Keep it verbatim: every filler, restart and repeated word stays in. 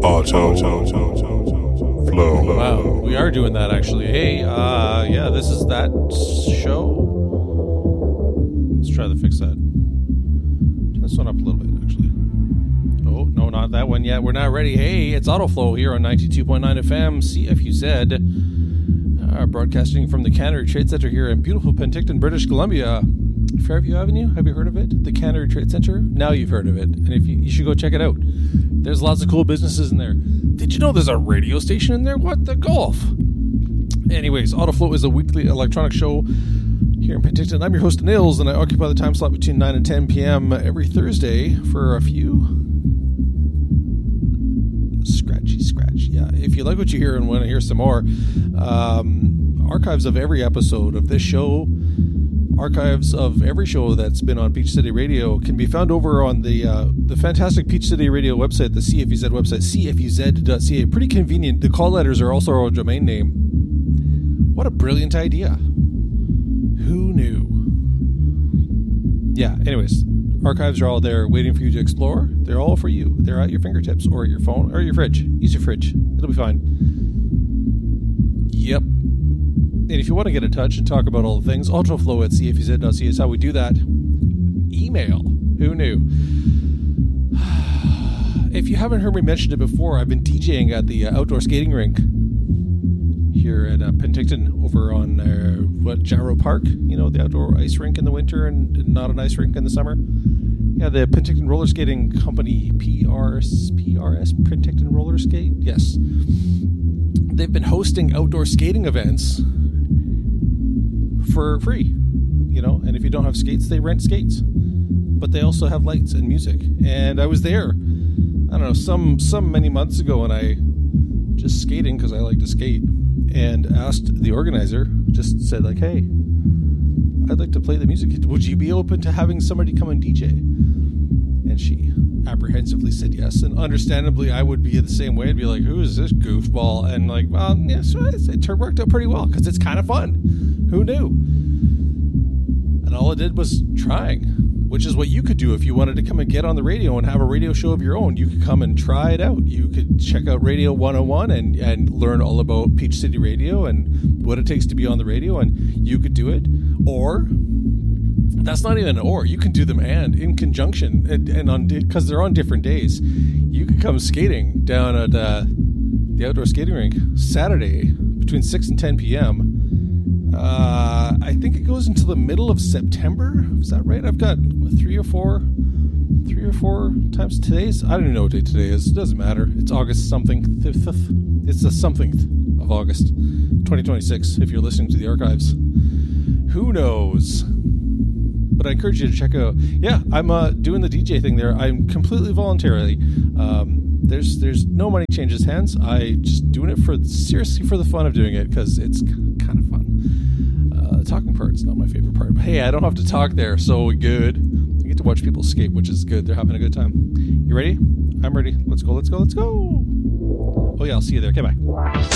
Auto Flow. Wow, we are doing that actually. Hey, uh, yeah, this is that show. Let's try to fix that. Turn this one up a little bit, actually. Oh, no, not that one yet. We're not ready. Hey, it's Autoflow here on ninety-two point nine F M, C F U Z. Uh, broadcasting from the Cannery Trade Center here in beautiful Penticton, British Columbia. Fairview Avenue, have you heard of it? The Cannery Trade Center? Now you've heard of it. And if you, you should go check it out. There's lots of cool businesses in there. Did you know there's a radio station in there? What the golf? Anyways, Autoflow is a weekly electronic show here in Penticton. I'm your host, Nils, and I occupy the time slot between nine and ten p.m. every Thursday for a few scratchy scratch. Yeah, if you like what you hear and want to hear some more, um, archives of every episode of this show, archives of every show that's been on Peach City Radio can be found over on the uh, the fantastic Peach City Radio website, the C F U Z website, C F U Z dot C A. Pretty convenient. The call letters are also our domain name. What a brilliant idea. Who knew? Yeah, anyways, archives are all there waiting for you to explore. They're all for you. They're at your fingertips or your phone or your fridge. Use your fridge. It'll be fine. Yep. And if you want to get in touch and talk about all the things, Autoflow at C F U Z dot C A is how we do that. Email. Who knew? If you haven't heard me mention it before, I've been DJing at the uh, outdoor skating rink here at uh, Penticton over on, uh, what, Jarrow Park? You know, the outdoor ice rink in the winter and not an ice rink in the summer. Yeah, the Penticton Roller Skating Company, P R S, P R S, Penticton Roller Skate? Yes. They've been hosting outdoor skating events for free, you know, and if you don't have skates, they rent skates, but they also have lights and music. And I was there, I don't know, some some many months ago, and I just skating because I like to skate, and asked the organizer, just said like, hey, I'd like to play the music, would you be open to having somebody come and D J? And she apprehensively said yes, and understandably I would be the same way. I'd be like, who is this goofball? And like, well, yeah, so it worked out pretty well because it's kind of fun. Who knew? And all it did was trying, which is what you could do if you wanted to come and get on the radio and have a radio show of your own. You could come and try it out. You could check out Radio one oh one and, and learn all about Peach City Radio and what it takes to be on the radio, and you could do it. Or, that's not even an or, you can do them and in conjunction, and, and on because they're on different days. You could come skating down at uh, the outdoor skating rink Saturday between six and ten p.m. Uh, I think it goes until the middle of September. Is that right? I've got what, three or four, three or four times today's. I don't even know what day today is. It doesn't matter. It's August something. It's the something of August, twenty twenty-six. If you're listening to the archives, who knows? But I encourage you to check out. Yeah, I'm uh, doing the D J thing there. I'm completely voluntarily. Um, there's there's no money changes hands. I just doing it for seriously for the fun of doing it because it's kind of fun. Uh, the talking part's not my favorite part. But hey, I don't have to talk there, so good. I get to watch people skate, which is good. They're having a good time. You ready? I'm ready. Let's go. Let's go. Let's go. Oh yeah, I'll see you there. Okay, bye.